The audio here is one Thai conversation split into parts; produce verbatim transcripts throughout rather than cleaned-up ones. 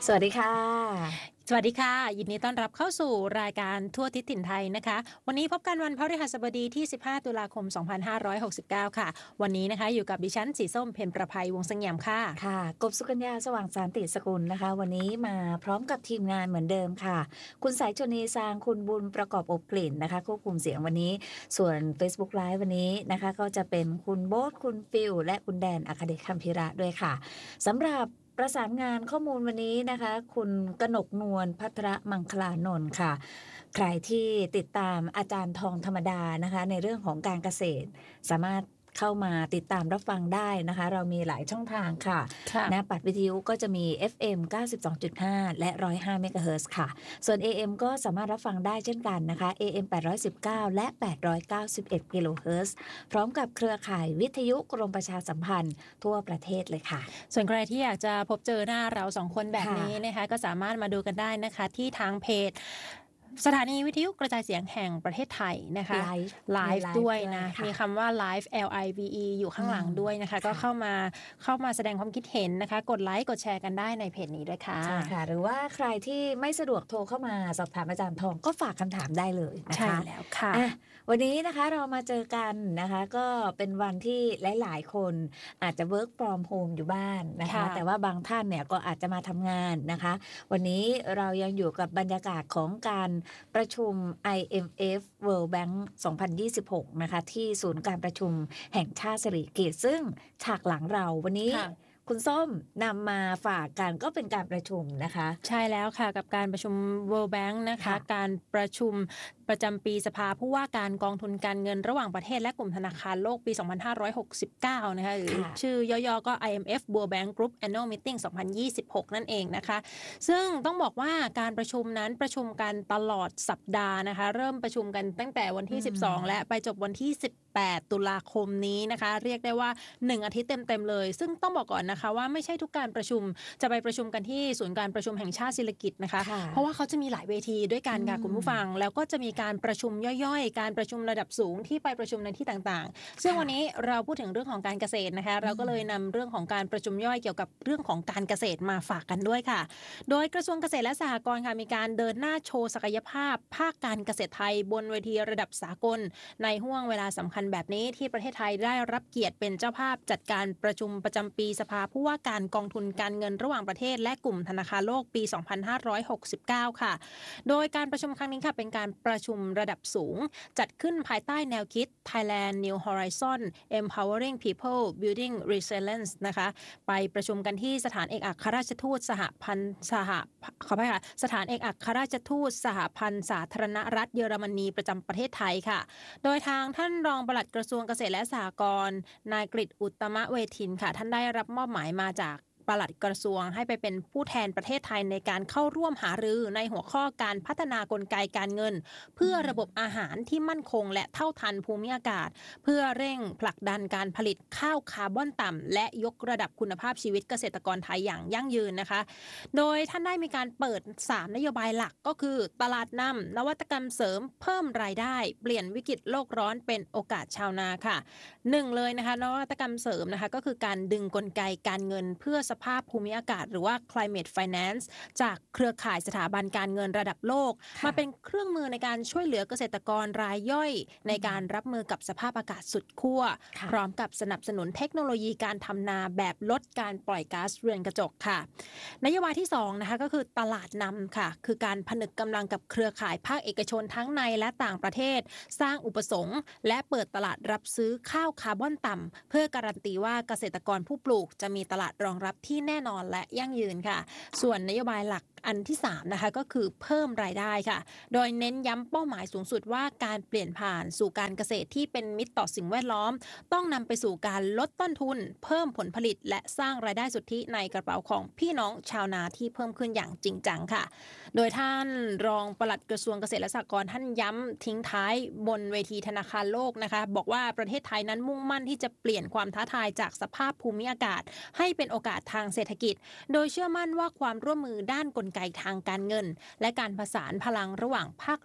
สวัสดีค่ะสวัสดีค่ะยินดีต้อนรับเข้าสู่รายการทั่วทิศถิ่นไทยนะคะวันนี้พบกันวันพฤหัสบดีที่สิบห้าตุลาคมสองพันห้าร้อยหกสิบเก้าค่ะวันนี้นะคะอยู่กับดิฉันสีส้มเพ็ญประภัยวงศ์เสงี่ยมค่ะค่ะกบสุกัญญาสว่างสานติสกุลนะคะวันนี้มาพร้อมกับทีมงานเหมือนเดิมค่ะคุณสายชนีซางคุณบุญประกอบอบกลิ่นนะคะควบคุมเสียงวันนี้ส่วน Facebook Live วันนี้นะคะก็จะเป็นคุณโบ๊ทคุณฟิลและคุณแดนอัคเดชคัมภิระด้วยค่ะสำหรับประสานงานข้อมูลวันนี้นะคะคุณกนกนวลภัทรมังคลานนท์ค่ะใครที่ติดตามอาจารย์ทองธรรมดานะคะในเรื่องของการเกษตรสามารถเข้ามาติดตามรับฟังได้นะคะเรามีหลายช่องทางค่ะหน้าปัดวิทยุก็จะมี เอฟ เอ็ม เก้าสิบสองจุดห้า และหนึ่งร้อยห้าเมกะเฮิรตซ์ค่ะส่วน เอ เอ็ม ก็สามารถรับฟังได้เช่นกันนะคะ เอ เอ็ม แปดร้อยสิบเก้า และแปดร้อยเก้าสิบเอ็ดกิโลเฮิรตซ์พร้อมกับเครือข่ายวิทยุกรมประชาสัมพันธ์ทั่วประเทศเลยค่ะส่วนใครที่อยากจะพบเจอหน้าเราสองคนแบบนี้นะคะก็สามารถมาดูกันได้นะคะที่ทางเพจสถานีวิทยุกระจายเสียงแห่งประเทศไทยนะคะไลฟ์ด้วยนะมีคำว่า live L I V E อยู่ข้างหลังด้วยนะคะก็เข้ามาเข้ามาแสดงความคิดเห็นนะคะกดไลค์กดแชร์กันได้ในเพจนี้ด้วยค่ะใช่ค่ะหรือว่าใครที่ไม่สะดวกโทรเข้ามาสอบถามอาจารย์ทองก็ฝากคำถามได้เลยนะคะใช่แล้วค่ะอ่ะวันนี้นะคะเรามาเจอกันนะคะก็เป็นวันที่หลายๆคนอาจจะ work from home อยู่บ้านนะคะแต่ว่าบางท่านเนี่ยก็อาจจะมาทำงานนะคะวันนี้เรายังอยู่กับบรรยากาศของการประชุม ไอ เอ็ม เอฟ World Bank สองพันยี่สิบหกนะคะที่ศูนย์การประชุมแห่งชาติสิริกิติ์ซึ่งฉากหลังเราวันนี้คุณส้มนำมาฝากกันก็เป็นการประชุมนะคะใช่แล้วค่ะกับการประชุม World Bank นะคะการประชุมประจำปีสภาผู้ว่าการกองทุนการเงินระหว่างประเทศและกลุ่มธนาคารโลกปีสองพันห้าร้อยหกสิบเก้านะคะหรือชื่อย่อๆก็ ไอ เอ็ม เอฟ World Bank Group Annual Meeting สองพันยี่สิบหกนั่นเองนะคะซึ่งต้องบอกว่าการประชุมนั้นประชุมกันตลอดสัปดาห์นะคะเริ่มประชุมกันตั้งแต่วันที่สิบสองและไปจบวันที่สิบแปดตุลาคมนี้นะคะเรียกได้ว่าหนึ่งอาทิตย์เต็มๆเลยซึ่งต้องบอกก่อนนะคะว่าไม่ใช่ทุกการประชุมจะไปประชุมกันที่ศูนย์การประชุมแห่งชาติศิริกิติ์นะคะเพราะว่าเขาจะมีหลายเวทีด้วยกันค่ะคุณผู้ฟังแล้วก็จะมีการประชุมย่อยๆการประชุมระดับสูงที่ไปประชุมในที่ต่างๆซึ่งวันนี้เราพูดถึงเรื่องของการเกษตรนะคะเราก็เลยนำเรื่องของการประชุมย่อยเกี่ยวกับเรื่องของการเกษตรมาฝากกันด้วยค่ะโดยกระทรวงเกษตรและสหกรณ์ค่ะมีการเดินหน้าโชว์ศักยภาพภาคการเกษตรไทยบนเวทีระดับสากลในห้วงเวลาสำคัญแบบนี้ที่ประเทศไทยได้รับเกียรติเป็นเจ้าภาพจัดการประชุมประจำปีสภาผู้ว่าการกองทุนการเงินระหว่างประเทศและกลุ่มธนาคารโลกปีสองพันห้าร้อยหกสิบเก้าค่ะโดยการประชุมครั้งนี้ค่ะเป็นการประชุมระดับสูงจัดขึ้นภายใต้แนวคิด Thailand New Horizon Empowering People Building Resilience นะคะไปประชุมกันที่สถานเอกอัครราชทูตสหพันธ์สหขออภัยค่ะสถานเอกอัครราชทูตสหพันธ์สาธารณรัฐเยอรมนีประจำประเทศไทยค่ะโดยทางท่านรองปลัดกระทรวงเกษตรและสหกรณ์นายกฤษอุตตมเวทินค่ะท่านได้รับมอบหมายมาจากปลัดกระทรวงให้ไปเป็นผู้แทนประเทศไทยในการเข้าร่วมหารือในหัวข้อการพัฒนากลไกการเงินเพื่อระบบอาหารที่มั่นคงและเท่าทันภูมิอากาศเพื่อเร่งผลักดันการผลิตข้าวคาร์บอนต่ำและยกระดับคุณภาพชีวิตเกษตรกรไทยอย่างยั่งยืนนะคะโดยท่านได้มีการเปิดสามนโยบายหลักก็คือตลาดนำนวัตกรรมเสริมเพิ่มรายได้เปลี่ยนวิกฤตโลกร้อนเป็นโอกาสชาวนาค่ะหนึ่งเลยนะคะนวัตกรรมเสริมนะคะก็คือการดึงกลไกการเงินเพื่อสภาพภูมิอากาศหรือว่า climate finance จากเครือข่ายสถาบันการเงินระดับโลกมาเป็นเครื่องมือในการช่วยเหลือเกษตรกรรายย่อยในการรับมือกับสภาพอากาศสุดขั้วพร้อมกับสนับสนุนเทคโนโลยีการทำนาแบบลดการปล่อยก๊าซเรือนกระจกค่ะนโยบายที่สองนะคะก็คือตลาดนำค่ะคือการผนึกกำลังกับเครือข่ายภาคเอกชนทั้งในและต่างประเทศสร้างอุปสงค์และเปิดตลาดรับซื้อข้าวคาร์บอนต่ำเพื่อการันตีว่าเกษตรกรผู้ปลูกจะมีตลาดรองรับที่แน่นอนและยั่งยืนค่ะส่วนนโยบายหลักอันที่สามนะคะก็คือเพิ่มรายได้ค่ะโดยเน้นย้ำเป้าหมายสูงสุดว่าการเปลี่ยนผ่านสู่การเกษตรที่เป็นมิตรต่อสิ่งแวดล้อมต้องนำไปสู่การลดต้นทุนเพิ่มผลผลิตและสร้างรายได้สุทธิในกระเป๋าของพี่น้องชาวนาที่เพิ่มขึ้นอย่างจริงจังค่ะโดยท่านรองปลัดกระทรวงเกษตรและสหกรณ์ท่านย้ำทิ้งท้ายบนเวทีธนาคารโลกนะคะบอกว่าประเทศไทยนั้นมุ่งมั่นที่จะเปลี่ยนความท้าทายจากสภาพภูมิอากาศให้เป็นโอกาสทางเศรษฐกิจโดยเชื่อมั่นว่าความร่วมมือด้านกลไกทางการเงินและการผสานพลังระหว่างภาครัฐเอ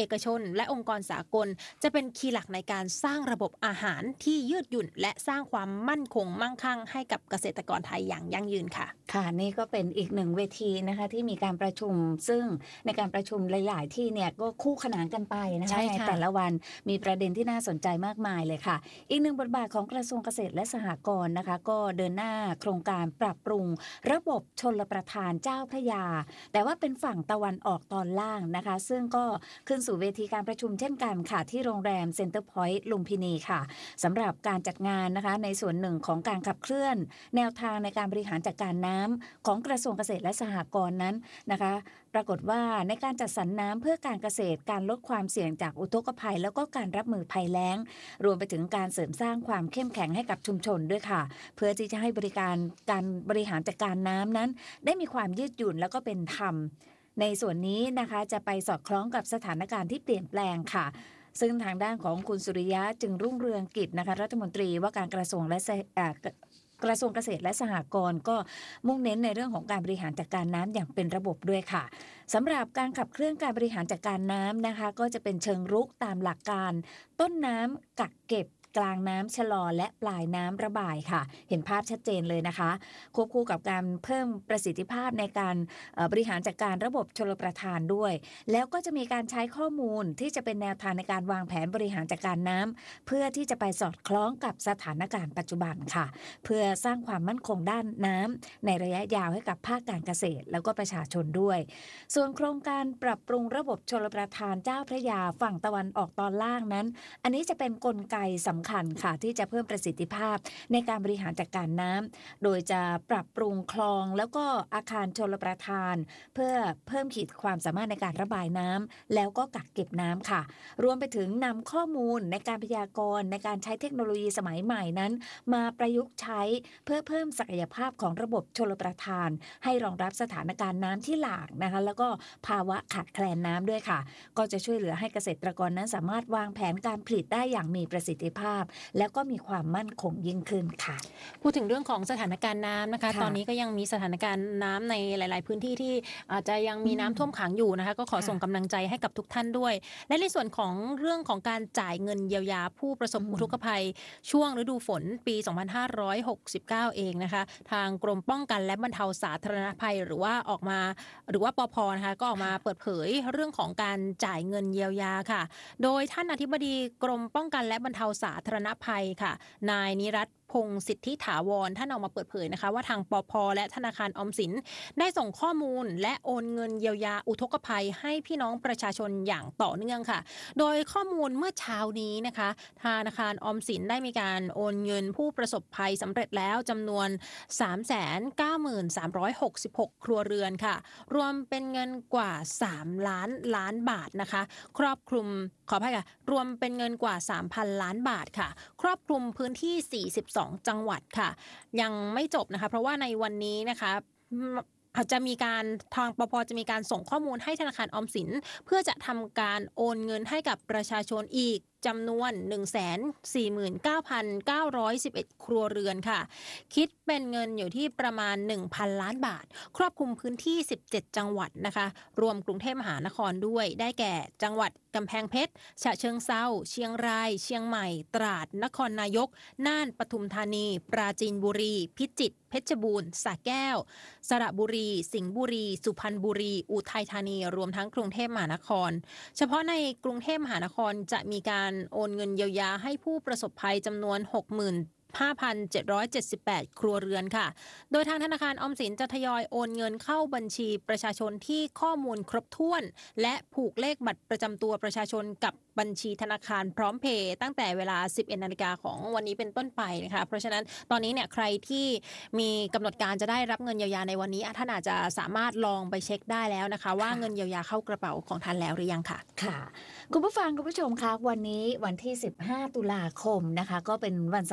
เอกชนและองค์กรสากลจะเป็นคีย์หลักในการสร้างระบบอาหารที่ยืดหยุ่นและสร้างความมั่นคงมั่งคั่งให้กับเกษตรกรไทยอย่างยั่งยืนค่ะค่ะนี่ก็เป็นอีกหนึ่งเวทีนะคะที่มีการประชุมซึ่งในการประชุมหลายๆที่เนี่ยก็คู่ขนานกันไปนะคะในแต่ละวันมีประเด็นที่น่าสนใจมากมายเลยค่ะอีกหนึ่งบทบาทของกระทรวงเกษตรและสหกรณ์นะคะก็เดินหน้าโครงการปรับปรุงระบบชลประทานเจ้าพระยาแต่ว่าเป็นฝั่งตะวันออกตอนล่างนะคะซึ่งก็ขึ้นสู่เวทีการประชุมเช่นกันค่ะที่โรงแรมเซ็นเตอร์พอยต์ลุมพินีค่ะสำหรับการจัดงานนะคะในส่วนหนึ่งของการขับเคลื่อนแนวทางในการบริหารจัดการน้ำของกระทรวงเกษตรและสหกรณ์นั้นนะคะปรากฏว่าในการจัดสรรน้ำเพื่อการเกษตรการลดความเสี่ยงจากอุทกภัยแล้วก็การรับมือภัยแล้งรวมไปถึงการเสริมสร้างความเข้มแข็งให้กับชุมชนด้วยค่ะเพื่อที่จะให้บริการการบริหารจัดการน้ำนั้นได้มีความยืดหยุ่นแล้วก็เป็นธรรมในส่วนนี้นะคะจะไปสอดคล้องกับสถานการณ์ที่เปลี่ยนแปลงค่ะซึ่งทางด้านของคุณสุริยะจึงรุ่งเรืองกิจนะคะรัฐมนตรีว่าการกระทรวงและกระทรวงเกษตรและสหกรณ์ก็มุ่งเน้นในเรื่องของการบริหารจัดการน้ำอย่างเป็นระบบด้วยค่ะสำหรับการขับเคลื่อนการบริหารจัดการน้ำนะคะก็จะเป็นเชิงรุกตามหลักการต้นน้ำกักเก็บกลางน้ำชะลอและปลายน้ำระบายค่ะเห็นภาพชัดเจนเลยนะคะควบคู่กับการเพิ่มประสิทธิภาพในการบริหารจัดการระบบชลประทานด้วยแล้วก็จะมีการใช้ข้อมูลที่จะเป็นแนวทางในการวางแผนบริหารจัดการน้ำเพื่อที่จะไปสอดคล้องกับสถานการณ์ปัจจุบันค่ะเพื่อสร้างความมั่นคงด้านน้ำในระยะยาวให้กับภาคการเกษตรแล้วก็ประชาชนด้วยส่วนโครงการปรับปรุงระบบชลประทานเจ้าพระยาฝั่งตะวันออกตอนล่างนั้นอันนี้จะเป็นกลไกสำคัญค่ะที่จะเพิ่มประสิทธิภาพในการบริหารจัดการน้ำโดยจะปรับปรุงคลองแล้วก็อาคารชลประทานเพื่อเพิ่มขีดความสามารถในการระบายน้ำแล้วก็กักเก็บน้ำค่ะรวมไปถึงนำข้อมูลในการพยากรณ์ในการใช้เทคโนโลยีสมัยใหม่นั้นมาประยุกต์ใช้เพื่อเพิ่มศักยภาพของระบบชลประทานให้รองรับสถานการณ์น้ำที่หลากนะคะแล้วก็ภาวะขาดแคลนน้ำด้วยค่ะก็จะช่วยเหลือให้เกษตรกรนั้นสามารถวางแผนการผลิตได้อย่างมีประสิทธิภาพแล้วก็มีความมั่นคงยิ่งขึ้นค่ะพูดถึงเรื่องของสถานการณ์น้ำนะคะตอนนี้ก็ยังมีสถานการณ์น้ำในหลายๆพื้นที่ที่อาจจะยังมีน้ำท่วมขังอยู่นะคะก็ขอส่งกำลังใจให้กับทุกท่านด้วยและในส่วนของเรื่องของการจ่ายเงินเยียวยาผู้ประสบอุทกภัยช่วงฤดูฝนปีสองพันห้าร้อยหกสิบเก้าเองนะคะทางกรมป้องกันและบรรเทาสาธารณภัยหรือว่าออกมาหรือว่าปภ.นะคะก็ออกมาเปิดเผยเรื่องของการจ่ายเงินเยียวยาค่ะโดยท่านอธิบดีกรมป้องกันและบรรเทาสาธารณภัยค่ะนายนิรัตน์พงศ์สิทธิถาวรท่านออกมาเปิดเผยนะคะว่าทางปภ.และธนาคารออมสินได้ส่งข้อมูลและโอนเงินเยียวยาอุทกภัยให้พี่น้องประชาชนอย่างต่อเนื่องค่ะโดยข้อมูลเมื่อเช้านี้นะคะธนาคารออมสินได้มีการโอนเงินผู้ประสบภัยสำเร็จแล้วจำนวน สามแสนเก้าหมื่นสามร้อยหกสิบหก ครัวเรือนค่ะรวมเป็นเงินกว่าสามล้านล้านบาทนะคะครอบคลุมขออภัยค่ะรวมเป็นเงินกว่า สามพัน ล้านบาทค่ะครอบคลุมพื้นที่สี่สิบสองจังหวัดค่ะยังไม่จบนะคะเพราะว่าในวันนี้นะคะอาจจะมีการทางปภ.จะมีการส่งข้อมูลให้ธนาคารออมสินเพื่อจะทำการโอนเงินให้กับประชาชนอีกจำนวน หนึ่งแสนสี่หมื่นเก้าพันเก้าร้อยสิบเอ็ด ครัวเรือนค่ะคิดเป็นเงินอยู่ที่ประมาณ หนึ่งพัน ล้านบาทครอบคลุมพื้นที่สิบเจ็ดจังหวัดนะคะรวมกรุงเทพมหานครด้วยได้แก่จังหวัดกำแพงเพชรฉะเชิงเทราเชียงรายเชียงใหม่ตราดนครนายกน่านปทุมธานีปราจีนบุรีพิจิตรเพชรบูรณ์สระแก้วสระบุรีสิงห์บุรีสุพรรณบุรีอุทัยธานีรวมทั้งกรุงเทพมหานครเฉพาะในกรุงเทพมหานครจะมีการโอนเงินเยียวยาให้ผู้ประสบภัยจำนวน หกหมื่น ห้าพันเจ็ดร้อยเจ็ดสิบแปด ครัวเรือนค่ะโดยทางธนาคารออมสินจะทยอยโอนเงินเข้าบัญชีประชาชนที่ข้อมูลครบถ้วนและผูกเลขบัตรประจำตัวประชาชนกับบัญชีธนาคารพร้อมเพย์ตั้งแต่เวลา สิบเอ็ดนาฬิกาของวันนี้เป็นต้นไปนะคะเพราะฉะนั้นตอนนี้เนี่ยใครที่มีกำหนดการจะได้รับเงินเยียวยาในวันนี้ท่านอาจจะสามารถลองไปเช็คได้แล้วนะคะว่าเงินเยียวยาเข้ากระเป๋าของท่านแล้วหรือยังค่ะค่ะคุณผู้ฟังคุณผู้ชมคะวันนี้วันที่สิบห้าตุลาคมนะคะก็เป็นวันสำคัญอีกวัน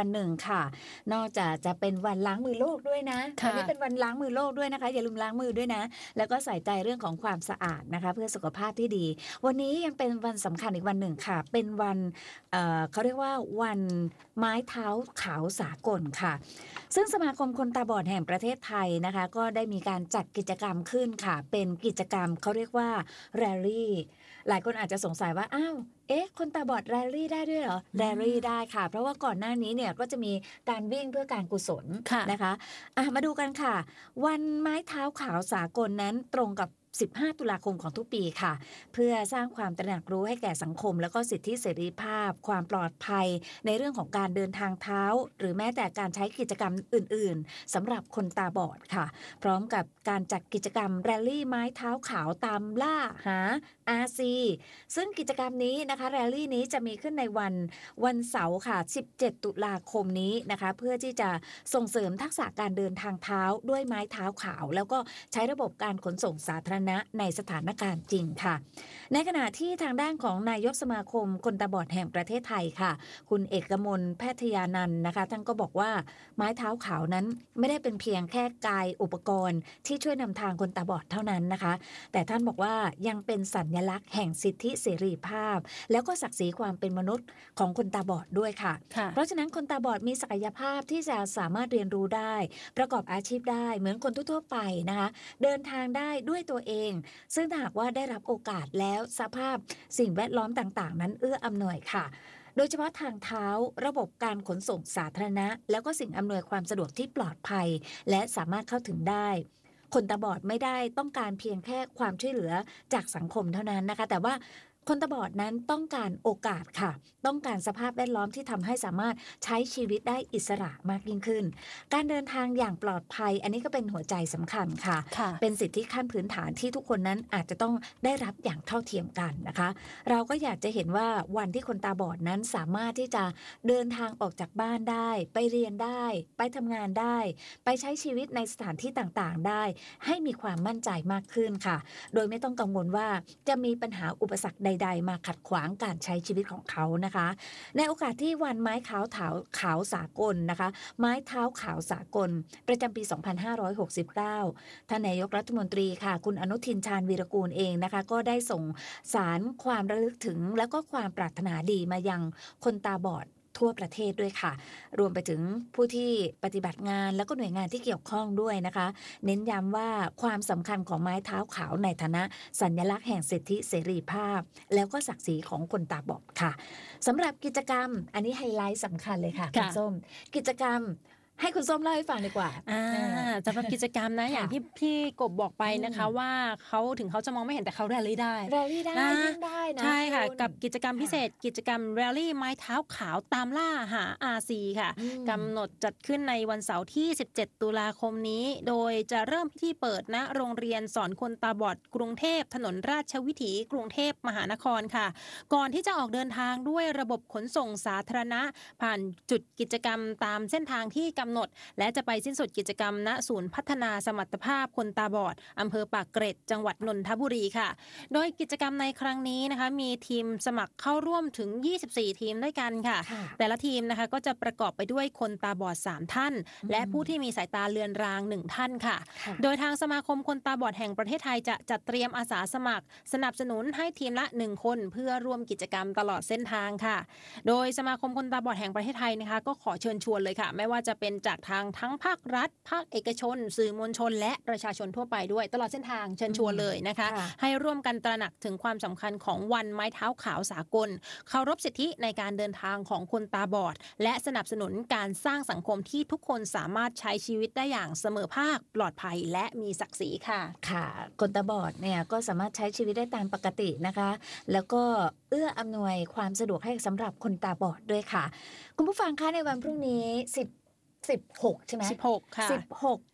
วันหนึ่งค่ะนอกจากจะเป็นวันล้างมือโลกด้วยนะวันนี้เป็นวันล้างมือโลกด้วยนะคะอย่าลืมล้างมือด้วยนะแล้วก็ใส่ใจเรื่องของความสะอาดนะคะเพื่อสุขภาพที่ดีวันนี้ยังเป็นวันสำคัญอีกวันหนึ่งค่ะเป็นวันเอ่อเขาเรียกว่าวันไม้เท้าขาวสากลค่ะซึ่งสมาคมคนตาบอดแห่งประเทศไทยนะคะก็ได้มีการจัดกิจกรรมขึ้นค่ะเป็นกิจกรรมเขาเรียกว่าแรลลี่หลายคนอาจจะสงสัยว่าอ้าวเอ๊ะคนตาบอดแรลลี่ได้ด้วยเหรอแรลลี่ได้ค่ะเพราะว่าก่อนหน้านี้เนี่ยก็จะมีการวิ่งเพื่อการกุศลนะคะอ่ะมาดูกันค่ะวันไม้เท้าขาวสากลนั้นตรงกับสิบห้าตุลาคมของทุกปีค่ะเพื่อสร้างความตระหนักรู้ให้แก่สังคมแล้วก็สิทธิเสรีภาพความปลอดภัยในเรื่องของการเดินทางเท้าหรือแม้แต่การใช้กิจกรรมอื่นๆสำหรับคนตาบอดค่ะพร้อมกับการจัดกิจกรรมแรลลี่ไม้เท้าขาวตามล่าหา อาร์ ซี ซึ่งกิจกรรมนี้นะคะแรลลี่นี้จะมีขึ้นในวันวันเสาร์ค่ะสิบเจ็ดตุลาคมนี้นะคะเพื่อที่จะส่งเสริมทักษะการเดินทางเท้าด้วยไม้เท้าขาวแล้วก็ใช้ระบบการขนส่งสาธารณะในสถานการณ์จริงค่ะในขณะที่ทางด้านของนายกสมาคมคนตาบอดแห่งประเทศไทยค่ะคุณเอกมลแพทยานันท์นะคะท่านก็บอกว่าไม้เท้าขาวนั้นไม่ได้เป็นเพียงแค่กายอุปกรณ์ที่ช่วยนำทางคนตาบอดเท่านั้นนะคะแต่ท่านบอกว่ายังเป็นสัญลักษณ์แห่งสิทธิเสรีภาพแล้วก็ศักดิ์ศรีความเป็นมนุษย์ของคนตาบอดด้วยค่ะเพราะฉะนั้นคนตาบอดมีศักยภาพที่จะสามารถเรียนรู้ได้ประกอบอาชีพได้เหมือนคนทั่วๆไปนะคะเดินทางได้ด้วยตัวเองซึ่งถ้าหากว่าได้รับโอกาสแล้วสภาพสิ่งแวดล้อมต่างๆนั้นเอื้ออำนวยค่ะโดยเฉพาะทางเท้าระบบการขนส่งสาธารณะแล้วก็สิ่งอำนวยความสะดวกที่ปลอดภัยและสามารถเข้าถึงได้คนตาบอดไม่ได้ต้องการเพียงแค่ความช่วยเหลือจากสังคมเท่านั้นนะคะแต่ว่าคนตาบอดนั้นต้องการโอกาสค่ะต้องการสภาพแวดล้อมที่ทำให้สามารถใช้ชีวิตได้อิสระมากยิ่งขึ้นการเดินทางอย่างปลอดภัยอันนี้ก็เป็นหัวใจสำคัญค่ะเป็นสิทธิขั้นพื้นฐานที่ทุกคนนั้นอาจจะต้องได้รับอย่างเท่าเทียมกันนะคะเราก็อยากจะเห็นว่าวันที่คนตาบอดนั้นสามารถที่จะเดินทางออกจากบ้านได้ไปเรียนได้ไปทำงานได้ไปใช้ชีวิตในสถานที่ต่างๆได้ให้มีความมั่นใจมากขึ้นค่ะโดยไม่ต้องกังวลว่าจะมีปัญหาอุปสรรคใดๆมาขัดขวางการใช้ชีวิตของเขานะคะในโอกาสที่วันไม้ขาวเท้าขาวสากลนะคะไม้เท้าขาวสากลประจำปี สองพันห้าร้อยหกสิบเก้า ท่านนายกรัฐมนตรีค่ะคุณอนุทินชาญวีรกูลเองนะคะก็ได้ส่งสารความระลึกถึงแล้วก็ความปรารถนาดีมายังคนตาบอดทั่วประเทศด้วยค่ะรวมไปถึงผู้ที่ปฏิบัติงานแล้วก็หน่วยงานที่เกี่ยวข้องด้วยนะคะเน้นย้ำว่าความสำคัญของไม้เท้าขาวในฐานะสัญลักษณ์แห่งสิทธิเสรีภาพแล้วก็ศักดิ์ศรีของคนตาบอดค่ะสำหรับกิจกรรมอันนี้ไฮไลท์สำคัญเลยค่ะคุณส้มกิจกรรมให้คุณส้มเล่าให้ฟังดีกว่าสำหรับกิจกรรมนะอย่างที่พี่กบบอกไปนะคะว่าเขาถึงเขาจะมองไม่เห็นแต่เขาแรลลี่ได้แรลลี่ได้ได้นะใช่ค่ะกับกิจกรรมพิเศษกิจกรรมแรลลี่ไม้เท้าขาวตามล่าหา อาร์ ซี ค่ะกำหนดจัดขึ้นในวันเสาร์ที่สิบเจ็ดตุลาคมนี้โดยจะเริ่มพิธีเปิดณโรงเรียนสอนคนตาบอดกรุงเทพถนนราชวิถีกรุงเทพมหานครค่ะก่อนที่จะออกเดินทางด้วยระบบขนส่งสาธารณะผ่านจุดกิจกรรมตามเส้นทางที่กำหนดและจะไปสิ้นสุดกิจกรรมณศูนย์พัฒนาสมรรถภาพคนตาบอดอำเภอปากเกร็ดจังหวัดนนทบุรีค่ะโดยกิจกรรมในครั้งนี้นะคะมีทีมสมัครเข้าร่วมถึงยี่สิบสี่ทีมด้วยกันค่ะแต่ละทีมนะคะก็จะประกอบไปด้วยคนตาบอดสามท่านและผู้ที่มีสายตาเลือนรางหนึ่งท่านค่ะโดยทางสมาคมคนตาบอดแห่งประเทศไทยจะจัดเตรียมอาสาสมัครสนับสนุนให้ทีมละหนึ่งคนเพื่อร่วมกิจกรรมตลอดเส้นทางค่ะโดยสมาคมคนตาบอดแห่งประเทศไทยนะคะก็ขอเชิญชวนเลยค่ะไม่ว่าจะเป็นจากทางทั้งภาครัฐภาคเอกชนสื่อมวลชนและประชาชนทั่วไปด้วยตลอดเส้นทางเชิญชวนเลยนะคะให้ร่วมกันตระหนักถึงความสำคัญของวันไม้เท้าขาวสากลเคารพสิทธิในการเดินทางของคนตาบอดและสนับสนุนการสร้างสังคมที่ทุกคนสามารถใช้ชีวิตได้อย่างเสมอภาคปลอดภัยและมีศักดิ์ศรีค่ะค่ะคนตาบอดเนี่ยก็สามารถใช้ชีวิตได้ตามปกตินะคะแล้วก็เอื้ออำนวยความสะดวกให้สำหรับคนตาบอดด้วยค่ะคุณผู้ฟังคะในวันพรุ่งนี้สิบ สิบหกใช่ไหมสิบหกค่ะสิบหก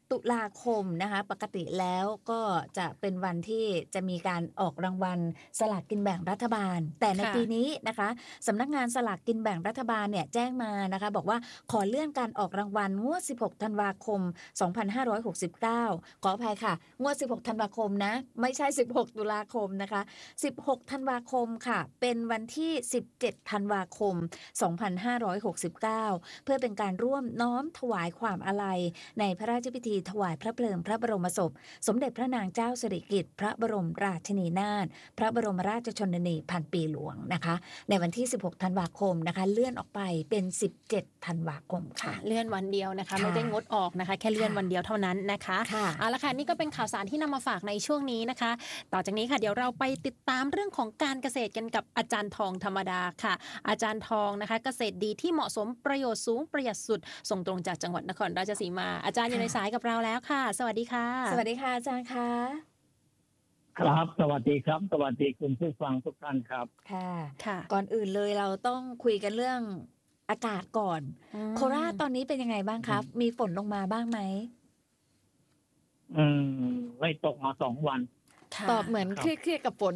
ตุลาคมนะคะปกติแล้วก็จะเป็นวันที่จะมีการออกรางวัลสลากกินแบ่งรัฐบาลแต่ในปีนี้นะคะสำนักงานสลากกินแบ่งรัฐบาลเนี่ยแจ้งมานะคะบอกว่าขอเลื่อนการออกรางวัลงวดสิบหกธันวาคมสองพันห้าร้อยหกสิบเก้าขออภัยค่ะงวดสิบหกธันวาคมนะไม่ใช่สิบหกตุลาคมนะคะสิบหกธันวาคมค่ะเป็นวันที่สิบเจ็ดธันวาคมสองพันห้าร้อยหกสิบเก้าเพื่อเป็นการร่วมน้อมถวายความอาลัยในพระราชพิธีถวายพระเพลิงพระบรมศพสมเด็จพระนางเจ้าสิริกิติ์พระบรมราชินีนาถพระบรมราชชนนีพันปีหลวงนะคะในวันที่สิบหกธันวาคมนะคะเลื่อนออกไปเป็นสิบเจ็ดธันวาคมค่ะเลื่อนวันเดียวนะคะไม่ได้งดออกนะคะแค่เลื่อนวันเดียวเท่านั้นนะคะเอาละค่ะนี่ก็เป็นข่าวสารที่นำมาฝากในช่วงนี้นะคะต่อจากนี้ค่ะเดี๋ยวเราไปติดตามเรื่องของการเกษตรกันกับอาจารย์ทองธรรมดาค่ะอาจารย์ทองนะคะเกษตรดีที่เหมาะสมประโยชน์สูงประหยัดสุดส่งตรงจากจังหวัดนครราชสีมาอาจารย์อยู่ในสายกับเราแล้วค่ะสวัสดีค่ะสวัสดีค่ะอาจารย์คะครับสวัสดีครับสวัสดีคุณผู้ฟังทุกท่านครับค่ะค่ะก่อนอื่นเลยเราต้องคุยกันเรื่องอากาศก่อนโคราชตอนนี้เป็นยังไงบ้างครับมีฝนลงมาบ้างไหมอืมไม่ตกมาสองวันตอบเหมือนเครียดๆกับฝน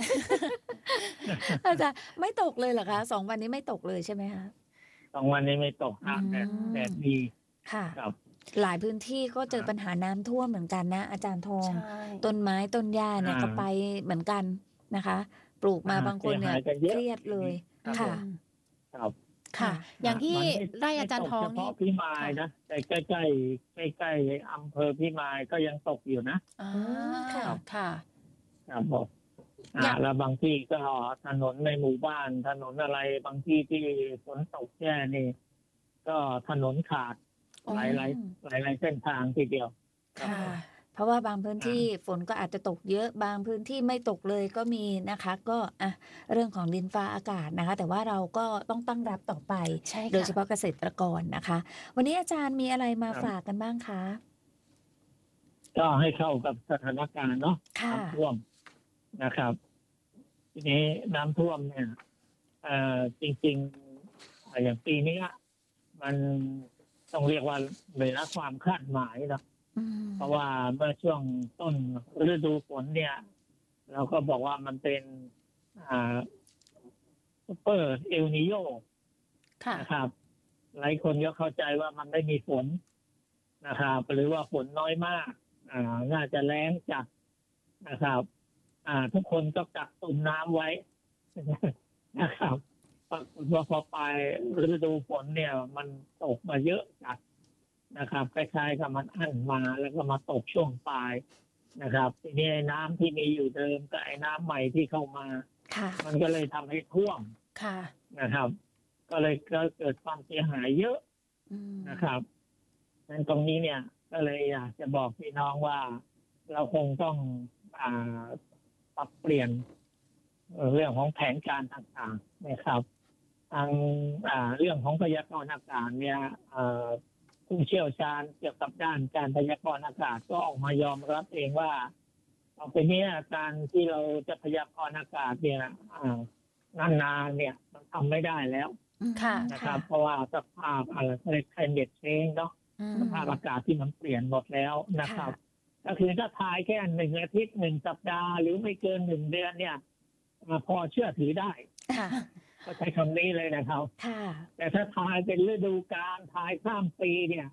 อาจารย์ไม่ตกเลยเหรอคะสองวันนี้ไม่ตกเลยใช่ไหมคะสองวันนี้ไม่ตกนะแดดแดดดีค่ะหลายพื้นที่ก็เจอปัญหาน้ำท่วมเหมือนกันนะอาจารย์ทองต้นไม้ต้นหญ้าเนี่ยก็ไปเหมือนกันนะคะปลูกมาบางคนเนี่ยเครียดเลยค่ะครับค่ะอย่างที่ไร่อาจารย์ทองเฉพาะพี่มายนะแต่ใกล้ใกล้ใกล้ใกล้อำเภอพี่มายก็ยังตกอยู่นะอ๋อค่ะค่ะครับผมอ่าแล้วบางที่ก็ถนนในหมู่บ้านถนนอะไรบางที่ที่ฝนตกแย่นี่ก็ถนนขาดหลายหลายหลายหลายเส้นทางทีเดียวค่ะเพราะว่าบางพื้นที่ฝนก็อาจจะตกเยอะบางพื้นที่ไม่ตกเลยก็มีนะคะก็อ่ะเรื่องของดินฟ้าอากาศนะคะแต่ว่าเราก็ต้องตั้งรับต่อไปโดยเฉพาะเกษตรกรนะคะวันนี้อาจารย์มีอะไรมาฝากกันบ้างคะก็ให้เข้ากับสถานการณ์เนาะน้ำท่วมนะครับทีนี้น้ำท่วมเนี่ยเอ่อจริงๆอย่างปีนี้มันต้องเรียกว่าเหนือความคาดหมายนะเพราะว่าเมื่อช่วงต้นฤดูฝนเนี่ยเราก็บอกว่ามันเป็นอ่าซุปเปอร์เอลนิโยนะครับหลายคนก็เข้าใจว่ามันไม่มีฝนนะครับหรือว่าฝนน้อยมากอ่าน่าจะแล้งจัดนะครับอ่าทุกคนก็กักตุนน้ำไว้นะครับปรากฏว่าพอปลายฤดูฝนเนี่ยมันตกมาเยอะจัดนะครับคล้ายๆกับมันอั้นมาแล้วก็มาตกช่วงปลายนะครับทีนี้น้ำที่มีอยู่เดิมกับไอ้น้ำใหม่ที่เข้ามามันก็เลยทำให้ท่วมนะครับก็เลยเกิดความเสียหายเยอะนะครับดังนั้นตรงนี้เนี่ยก็เลยอยากจะบอกพี่น้องว่าเราคงต้องอ่าปรับเปลี่ยนเรื่องของแผนการต่างๆนะครับทางเรื่องของพยากรณ์อากาศเนี่ยผู้เชี่ยวชาญเกี่ยวกับด้านการพยากรณ์อากาศก็ออกมายอมรับเองว่าต่อไปนี้การที่เราจะพยากรณ์อากาศเนี่ยนานๆเนี่ยมันทำไม่ได้แล้วนะครับเพราะว่าสภาพอะไรเรียก climate change เนาะสภาพอากาศที่มันเปลี่ยนหมดแล้วนะครับก็คือถ้าทายแค่หนึ่งอาทิตย์หนึ่งสัปดาห์หรือไม่เกินหนึ่งเดือนเนี่ยพอเชื่อถือได้ก็ใช้คำนี้เลยนะครับแต่ถ้าทายเป็นฤดูกาลทายข้ามปีเนี่ย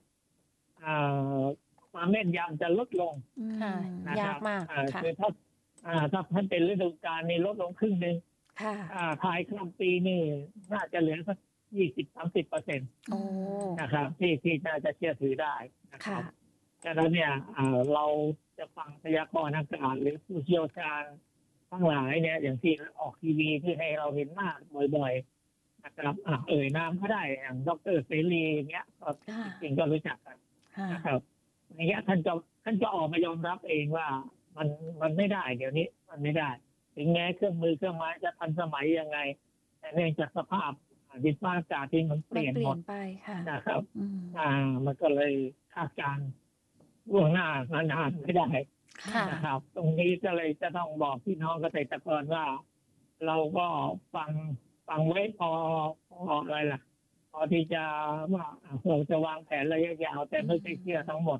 ความแม่นยำจะลดลงยากมากคือถ้าถ้าท่านเป็นฤดูกาลนี่ลดลงครึ่งหนึ่งทายข้ามปีนี่น่าจะเหลือสักยี่สิบสามสิบเปอร์เซ็นต์นะครับที่ที่น่าจะเชื่อถือได้นะครับดังนั้นเนี่ยเราจะฟังพยากรณ์อากาศหรือผู้เชี่ยวชาญทั้งหลายเนี่ยอย่างที่ออกทีวีที่ให้เราเห็นหน้าบ่อยๆนะครับเอ่ยนามก็ได้อย่างดร.เสรีอย่างเงี้ยก็จริงก็รู้จักกันนะครับอย่างเงี้ยท่านจะท่านจะออกมายอมรับเองว่ามันมันไม่ได้เดี๋ยวนี้มันไม่ได้ถึงแม้เครื่องมือเครื่องไม้จะทันสมัยยังไงแต่เนื่องจากสภาพดินฟ้าอากาศที่มันเปลี่ยนหมดนะครับอ่ามันก็เลยคาดการณ์ล่วงหน้านานๆไม่ได้นะครับตรงนี้ก็เลยจะต้องบอกพี่น้องเกษตรกรว่าเราก็ฟังฟังไว้พอพออะไรล่ะพอที่จะว่าเราจะวางแผนระยะยาวแต่ไม่ใช่เชื่อทั้งหมด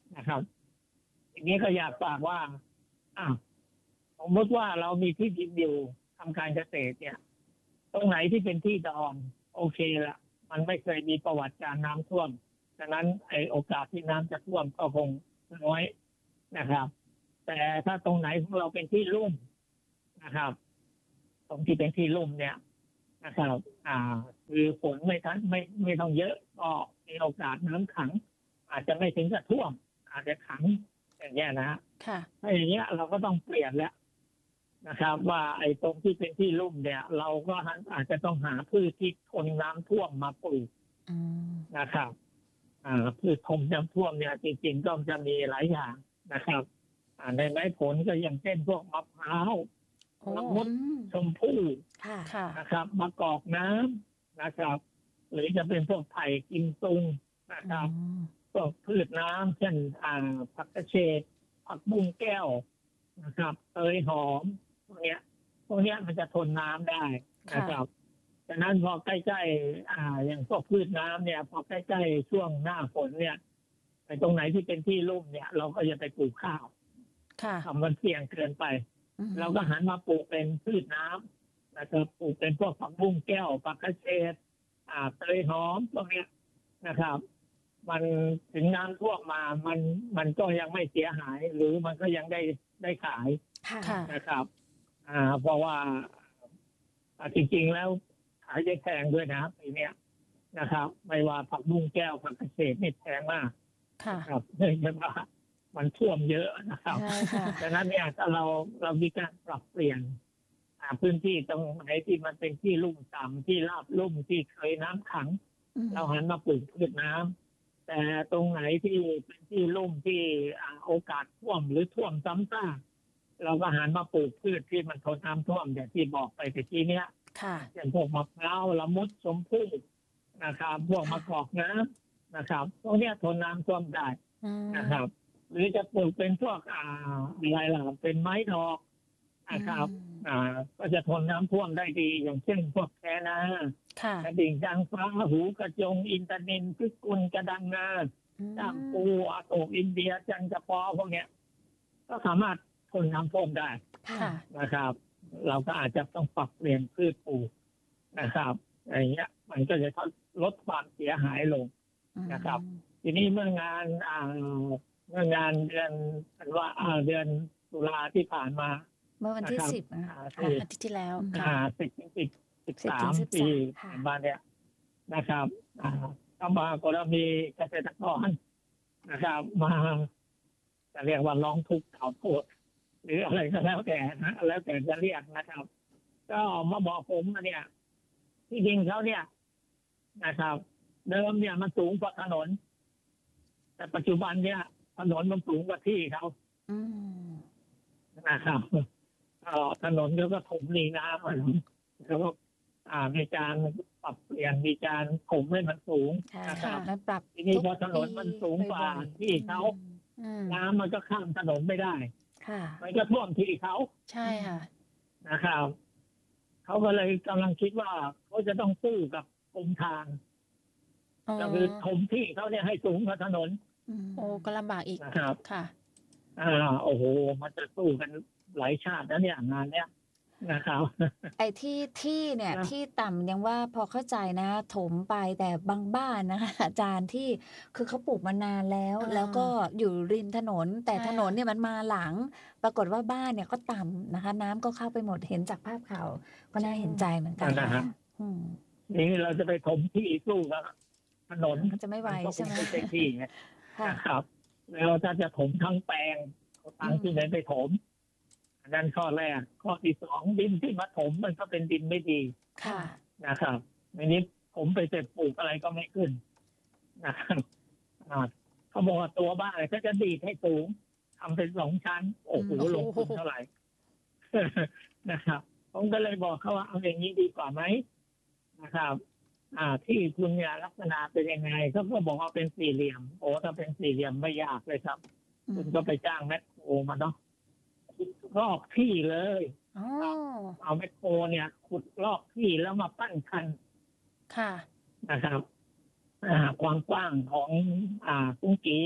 นะครับทีนี้ก็อยากฝากว่าอ้าวสมมติว่าเรามีที่ดินอยู่ทำการเกษตรเนี่ยตรงไหนที่เป็นที่ดอนโอเคละมันไม่เคยมีประวัติการน้ำท่วมดังนั้นไอโอกาสที่น้ำจะท่วมก็คงน้อยนะครับ แต่ถ้าตรงไหนของเราเป็นที่ลุ่มนะครับ ตรงที่เป็นที่ลุ่มเนี่ยนะครับ อ่า คือฝนไม่ทันไม่ไม่ต้องเยอะก็มีโอกาสน้ำขัง อาจจะไม่ถึงกับท่วม อาจจะขังอย่างเงี้ยนะฮะค่ะถ้าอย่างเงี้ยเราก็ต้องเปลี่ยนแล้วนะครับ ว่าไอ้ตรงที่เป็นที่ลุ่มเนี่ย เราก็อาจจะต้องหาพืชที่ทนน้ำท่วมมาปลูกอืมนะครับ อ่าพืชทนน้ำท่วมเนี่ยจริงๆก็จะมีหลายอย่างนะครับ อ่าในไม้ผลก็อย่างเช่นพวกมะพร้าวโอ้ละมุดชมพู่ค่ะค่ะนะครับมะกอกน้ำนะครับ หรือจะเป็นพวกไผ่กิมซุงนะครับอืมพวกพืชน้ำเช่นอ่าผักกระเฉดผักบุ้งแก้วนะครับเตยหอมพวกเนี้ยพวกเนี้ยมันจะทนน้ำได้นะครับฉะนั้นพอใกล้ๆอ่าอย่างพวกพืชน้ำเนี่ย พอใกล้ๆช่วงหน้าฝนเนี่ยไปตรงไหนที่เป็นที่ลุ่มเนี่ย เราก็จะไปปลูกข้าวค่ะทำมันเสี่ยงเกินไปอืมเราก็หันมาปลูกเป็นพืชน้ำนะครับปลูกเป็นพวกผักบุ้งแก้วผักกระเฉดอ่าเตยหอมพวกเนี้ยนะครับ มันถึงน้ำท่วมมามันมันก็ยังไม่เสียหาย หรือมันก็ยังได้ได้ขายค่ะค่ะนะครับ อ่า เพราะว่าอ่าจริง ๆ แล้วขายได้แพงด้วยนะปีเนี้ยนะครับ ไม่ว่าผักบุ้งแก้วผักกระเฉดนี่แพงมากค่ะครับเนื่องจากว่ามันท่วมเยอะนะครับใช่ค่ะดังนั้นเนี่ยถ้าเราเรามีการปรับเปลี่ยนอ่าพื้นที่ตรงไหนที่มันเป็นที่ลุ่มต่ำที่ราบลุ่มที่เคยน้ำขังอืมเราหันมาปลูกพืชน้ำแต่ตรงไหนที่เป็นที่ลุ่มที่อ่าโอกาสท่วมหรือท่วมซ้ำซากเราก็หันมาปลูกพืชที่มันทนน้ำท่วมอย่างที่บอกไปตะกี้เนี้ยค่ะเช่นพวกมะพร้าวละมุดชมพู่นะครับพวกมะกอกน้ำนะครับพวกเนี้ยทนน้ำท่วมได้อืมนะครับ หรือจะปลูกเป็นพวกอ่าอะไรล่ะเป็นไม้ดอกนะครับ อ่า ก็จะทนน้ำท่วมได้ดี อย่างเช่นพวกแคนาค่ะกระดิ่งจางฟ้าหูกระจงอินทนินพิกุลกระดังงาอืมจ้ามปูอาโตกอินเดียจังกะปอพวกเนี้ย ก็สามารถทนน้ำท่วมได้ค่ะค่ะนะครับ เราก็อาจจะต้องปรับเปลี่ยนพืชปลูกนะครับอย่างเงี้ย มันก็จะลดความเสียหายลง นะครับ ทีนี้เมื่องานอ่าเมื่องานเดือนธันวาอ่าเดือนตุลาที่ผ่านมาเมื่อวันที่นะครับสิบนะคะอ่าค่ะอาทิตย์ที่แล้วอ่าค่ะสิบถึงสิบสิบสิบสาถึมงสิบปีสามค่ะผ่านมาเนี่ยนะครับอ่าก็มาก็มีเกษตรกรนะครับ มาจะเรียกว่าร้องทุกข์กล่าวโทษ หรืออะไรก็แล้วแต่นะแล้วแต่จะเรียกนะครับ ก็มาบอกผมว่าเนี่ย ที่ดินเขาเนี่ยนะครับ เดิมเนี่ยมันสูงกว่าถนน แต่ปัจจุบันเนี่ย ถนนมันสูงกว่าที่เขาอืมนะครับเอ่อถนนเขาก็ถมหนีน้ำอะแล้วก็อ่ามีการปรับเปลี่ยนมีการถมให้มันสูงค่ะนะครับแล้วปรับทีนี้ทุกพอถนนมันสูงกว่าบ่อยๆที่เขาอืมน้ำมันก็ข้ามถนนไม่ได้ค่ะมันก็ท่วมที่เขาใช่ค่ะนะครับเขาก็เลยกำลังคิดว่าเขาจะต้องสู้กับกรมทางอ๋อก็คือถมที่เขาเนี่ยให้สูงกว่าถนนอืมโอ้ก็ลำบากอีกนะครับค่ะอ่าโอ้โหมันจะสู้กันหลายชาตินะเนี่ยงานเนี้ยนะครับไอ้ที่ที่เนี่ยนะที่ต่ำยังว่าพอเข้าใจนะ ถมไปแต่บางบ้านนะคะ อาจารย์ที่คือเขาปลูกมานานแล้วอ่าแล้วก็อยู่ริมถนน แต่ใช่ถนนเนี่ยมันมาหลัง ปรากฏว่าบ้านเนี่ยก็ต่ำนะคะ น้ำก็เข้าไปหมดเห็นจากภาพข่าวก็น่าเห็นใจเหมือนกันนะฮะอืมนี่เราจะไปถมที่สู้กับถนนมันจะไม่ไหวก็คใช่งไหมไม่ใช่ที่ไงค่ะนะครับ แล้วถ้าจะถมทั้งแปลงเอาตังค์ที่ไหนไปถมอันนั้นข้อแรก ข้อที่สองดินที่มาถมมันก็เป็นดินไม่ดีค่ะนะครับในนี้ผมไปเสร็จปลูกอะไรก็ไม่ขึ้นนะครับอ่าเขาบอกว่าตัวบ้านก็จะดีดให้สูงทำเป็นสองชั้น โอ้โหอืมลงทุนเท่าไหร่ นะครับ ผมก็เลยบอกเขาว่าเอาอย่างนี้ดีกว่าไหมนะครับ อ่า ที่คุณเนี่ยลักษณะเป็นยังไงเขาก็บอกว่าเป็นสี่เหลี่ยม โอ้ถ้าเป็นสี่เหลี่ยมไม่ยากเลยครับ คุณก็ไปจ้างแมคโครมาเนาะขุดลอกที่เลยอ๋อเอาแมคโครเนี่ยขุดลอกที่แล้วมาปั้นคันค่ะนะครับ อ่า ความกว้างของ อ่ากุ้งกี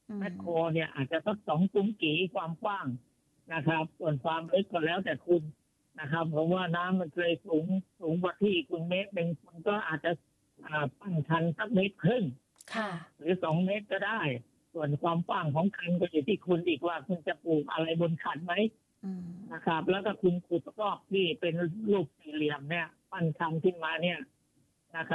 แมคโครเนี่ยอาจจะสักสองตุ้งกี่ความกว้างนะครับส่วนความลึกก็แล้วแต่คุณนะครับเพราะว่าน้ำมันเคยสูงสูงกว่าที่คุณเมตรหนึ่งคุณก็อาจจะปั้นคันสักเมตรครึ่งหรือสองเมตรก็ได้ส่วนความกว้างของคันก็อยู่ที่คุณอีกว่าคุณจะปลูกอะไรบนคันไหมนะครับแล้วก็คุณขุดรอบที่เป็นรูปสี่เหลี่ยมเนี่ยปั้นคันขึ้นมาเนี่ย